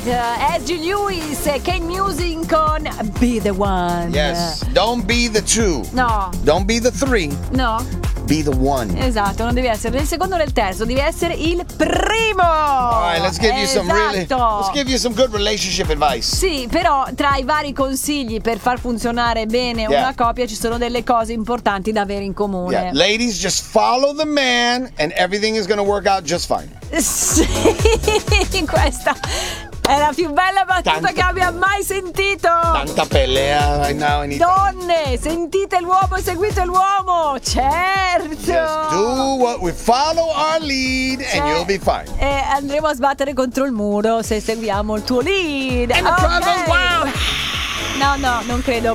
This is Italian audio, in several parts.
S.G. Lewis e Kane Music con Be the One. Yes. Don't be the two. No. Don't be the three. No. Be the one. Esatto, non devi essere né il secondo né il terzo, devi essere il primo. All right, let's give you some Esatto. let's give you some good relationship advice. Sì, però tra i vari consigli per far funzionare bene una coppia ci sono delle cose importanti da avere in comune. Yeah, ladies, just follow the man and everything is going to work out just fine. Sì, questa è la più bella battuta che abbia mai sentito. Tanta pelea right now in Italia. Donne, sentite l'uomo e seguite l'uomo. Certo. Yes, do what we follow our lead and you'll be fine. E andremo a sbattere contro il muro se seguiamo il tuo lead. And the crowd goes wild. No, non credo.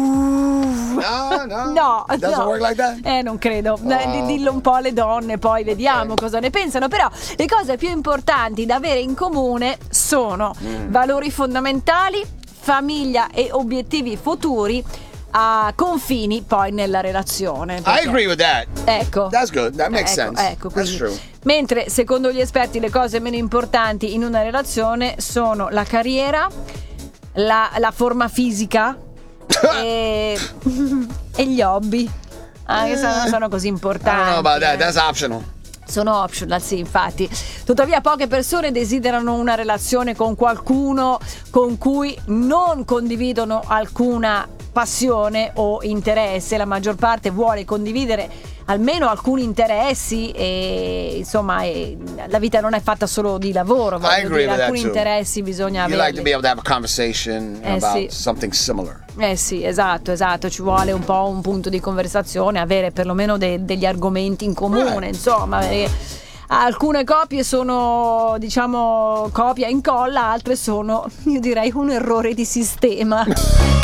No. It doesn't work like that? Non credo. Dillo un po' alle donne, poi vediamo cosa ne pensano. Però le cose più importanti da avere in comune sono valori fondamentali, famiglia e obiettivi futuri, a confini poi nella relazione. I agree with that. Ecco. That's good. That makes sense. Ecco, That's true. Mentre secondo gli esperti le cose meno importanti in una relazione sono la carriera, la forma fisica e gli hobby. Che sono così importanti. I don't know about that. That's optional. Sono optional, sì, infatti. Tuttavia poche persone desiderano una relazione con qualcuno con cui non condividono alcuna passione o interesse. La maggior parte vuole condividere almeno alcuni interessi e insomma la vita non è fatta solo di lavoro. Alcuni interessi bisogna You averli. like to be able to have a conversation about something similar. Sì, esatto, ci vuole un po' un punto di conversazione, avere perlomeno degli argomenti in comune, insomma. Alcune coppie sono, diciamo, copia e incolla, altre sono, io direi, un errore di sistema.